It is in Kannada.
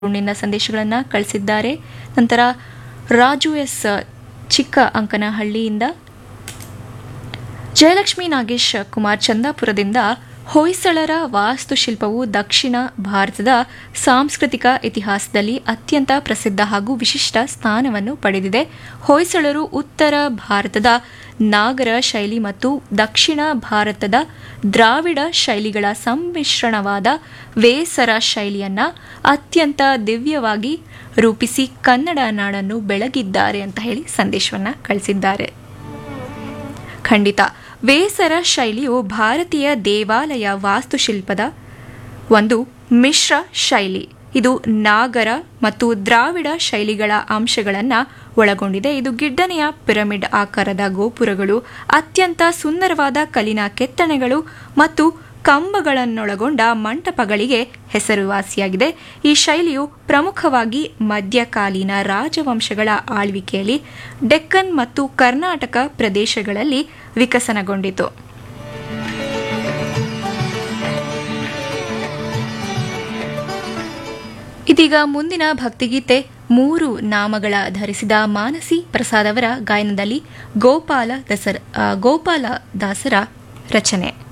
ನಿನ್ನ ಸಂದೇಶಗಳನ್ನು ಕಳಿಸಿದ್ದಾರೆ. ನಂತರ ರಾಜು ಎಸ್ ಚಿಕ್ಕ ಅಂಕನಹಳ್ಳಿಯಿಂದ, ಜಯಲಕ್ಷ್ಮಿ ನಾಗೇಶ್ ಕುಮಾರ್ ಚಂದಾಪುರದಿಂದ, ಹೊಯ್ಸಳರ ವಾಸ್ತುಶಿಲ್ಪವು ದಕ್ಷಿಣ ಭಾರತದ ಸಾಂಸ್ಕೃತಿಕ ಇತಿಹಾಸದಲ್ಲಿ ಅತ್ಯಂತ ಪ್ರಸಿದ್ಧ ಹಾಗೂ ವಿಶಿಷ್ಟ ಸ್ಥಾನವನ್ನು ಪಡೆದಿದೆ. ಹೊಯ್ಸಳರು ಉತ್ತರ ಭಾರತದ ನಾಗರ ಶೈಲಿ ಮತ್ತು ದಕ್ಷಿಣ ಭಾರತದ ದ್ರಾವಿಡ ಶೈಲಿಗಳ ಸಮ್ಮಿಶ್ರಣವಾದ ವೇಸರ ಶೈಲಿಯನ್ನು ಅತ್ಯಂತ ದಿವ್ಯವಾಗಿ ರೂಪಿಸಿ ಕನ್ನಡ ನಾಡನ್ನು ಬೆಳಗಿದ್ದಾರೆ ಅಂತ ಹೇಳಿ ಸಂದೇಶವನ್ನು ಕಳಿಸಿದ್ದಾರೆ. ಖಂಡಿತ ವೇಸರ ಶೈಲಿಯು ಭಾರತೀಯ ದೇವಾಲಯ ವಾಸ್ತುಶಿಲ್ಪದ ಒಂದು ಮಿಶ್ರ ಶೈಲಿ. ಇದು ನಾಗರ ಮತ್ತು ದ್ರಾವಿಡ ಶೈಲಿಗಳ ಅಂಶಗಳನ್ನು ಒಳಗೊಂಡಿದೆ. ಇದು ಗಿಡ್ಡನೆಯ ಪಿರಮಿಡ್ ಆಕಾರದ ಗೋಪುರಗಳು, ಅತ್ಯಂತ ಸುಂದರವಾದ ಕಲ್ಲಿನ ಕೆತ್ತನೆಗಳು ಮತ್ತು ಕಂಬಗಳನ್ನೊಳಗೊಂಡ ಮಂಟಪಗಳಿಗೆ ಹೆಸರುವಾಸಿಯಾಗಿದೆ. ಈ ಶೈಲಿಯು ಪ್ರಮುಖವಾಗಿ ಮಧ್ಯಕಾಲೀನ ರಾಜವಂಶಗಳ ಆಳ್ವಿಕೆಯಲ್ಲಿ ಡೆಕ್ಕನ್ ಮತ್ತು ಕರ್ನಾಟಕ ಪ್ರದೇಶಗಳಲ್ಲಿ ವಿಕಸನಗೊಂಡಿತು. ಇದೀಗ ಮುಂದಿನ ಭಕ್ತಿಗೀತೆ ಮೂರು ನಾಮಗಳ ಧರಿಸಿದ ಮಾನಸಿ ಪ್ರಸಾದ್ ಅವರ ಗಾಯನದಲ್ಲಿ ಗೋಪಾಲ ದಾಸರ ರಚನೆ.